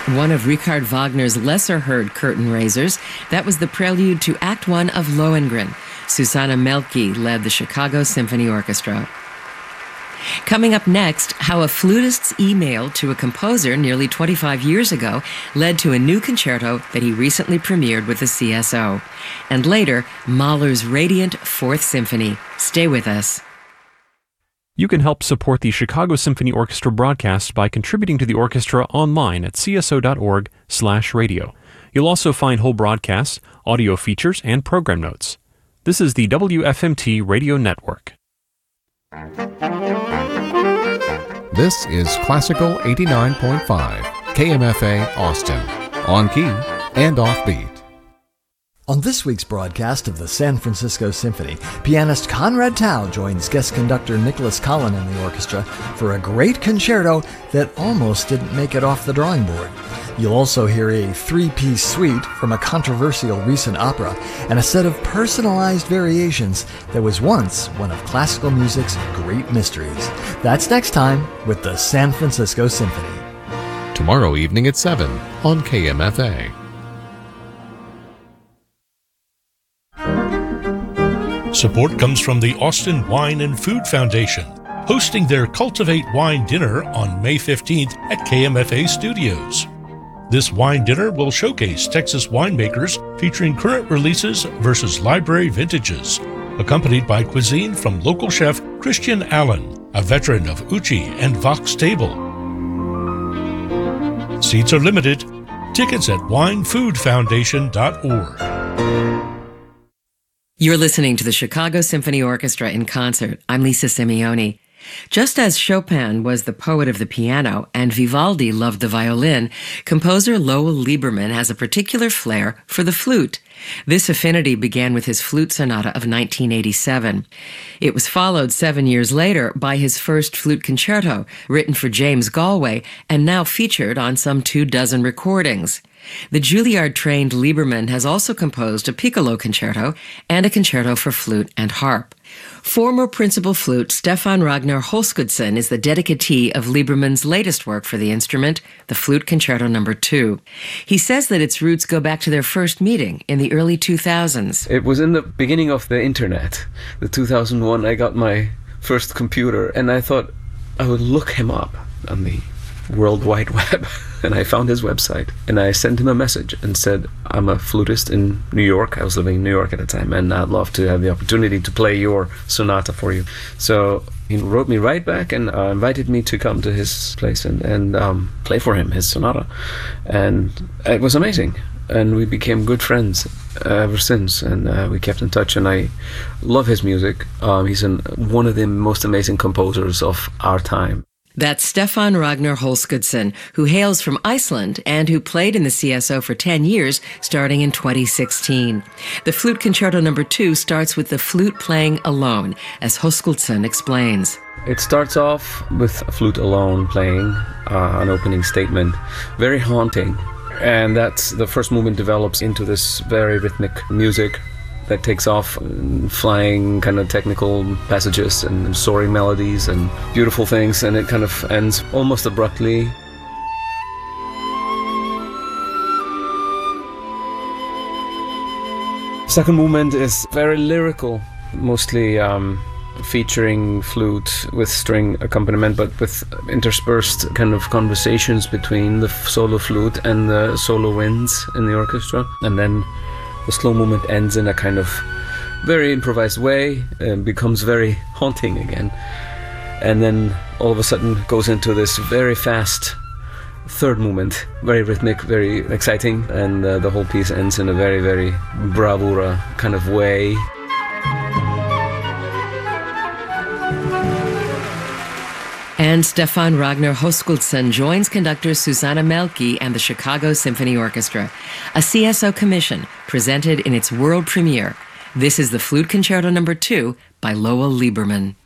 One of Richard Wagner's lesser-heard curtain raisers, that was the prelude to Act One of Lohengrin. Susanna Melke led the Chicago Symphony Orchestra. Coming up next, how a flutist's email to a composer nearly 25 years ago led to a new concerto that he recently premiered with the CSO. And later, Mahler's radiant Fourth Symphony. Stay with us. You can help support the Chicago Symphony Orchestra broadcast by contributing to the orchestra online at cso.org/radio. You'll also find whole broadcasts, audio features, and program notes. This is the WFMT Radio Network. This is Classical 89.5, KMFA Austin, on key and offbeat. On this week's broadcast of the San Francisco Symphony, pianist Conrad Tao joins guest conductor Nicholas Collin and the orchestra for a great concerto that almost didn't make it off the drawing board. You'll also hear a three-piece suite from a controversial recent opera and a set of personalized variations that was once one of classical music's great mysteries. That's next time with the San Francisco Symphony. Tomorrow evening at 7 on KMFA. Support comes from the Austin Wine and Food Foundation, hosting their Cultivate Wine Dinner on May 15th at KMFA Studios. This wine dinner will showcase Texas winemakers featuring current releases versus library vintages, accompanied by cuisine from local chef Christian Allen, a veteran of Uchi and Vox Table. Seats are limited. Tickets at winefoodfoundation.org. You're listening to the Chicago Symphony Orchestra in concert. I'm Lisa Simeone. Just as Chopin was the poet of the piano and Vivaldi loved the violin, composer Lowell Lieberman has a particular flair for the flute. This affinity began with his flute sonata of 1987. It was followed 7 years later by his first flute concerto, written for James Galway and now featured on some 24 recordings. The Juilliard-trained Lieberman has also composed a piccolo concerto and a concerto for flute and harp. Former principal flute Stefan Ragnar Holskudsen is the dedicatee of Lieberman's latest work for the instrument, the Flute Concerto No. 2. He says that its roots go back to their first meeting in the early 2000s. It was in the beginning of the internet. The 2001, I got my first computer, and I thought I would look him up on the World Wide Web. And I found his website, and I sent him a message and said, I'm a flutist in New York. I was living in New York at the time, and I'd love to have the opportunity to play your sonata for you. So he wrote me right back and invited me to come to his place and play for him his sonata. And it was amazing. And we became good friends ever since, and we kept in touch, and I love his music. He's one of the most amazing composers of our time. That's Stefan Ragnar Holskudsen, who hails from Iceland and who played in the CSO for 10 years, starting in 2016. The Flute Concerto No. 2 starts with the flute playing alone, as Holskudsen explains. It starts off with a flute alone playing an opening statement, very haunting. And that's the first movement develops into this very rhythmic music that takes off, flying kind of technical passages and soaring melodies and beautiful things, and it kind of ends almost abruptly. Second movement is very lyrical, mostly featuring flute with string accompaniment, but with interspersed kind of conversations between the solo flute and the solo winds in the orchestra. And then the slow movement ends in a kind of very improvised way and becomes very haunting again. And then all of a sudden goes into this very fast third movement, very rhythmic, very exciting, and the whole piece ends in a very, very bravura kind of way. And Stefan Ragnar Holskudsen joins conductor Susanna Melke and the Chicago Symphony Orchestra, a CSO commission presented in its world premiere. This is the Flute Concerto No. 2 by Lowell Lieberman.